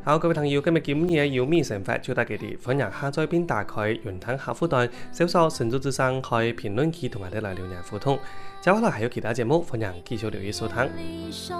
好，各位朋友，今日今日有咩想法，就大家哋歡迎下載並打開雲吞客戶端，搜索神州之聲開評論區同我哋來留言互動。接下來還有其他節目，歡迎繼續留意收聽。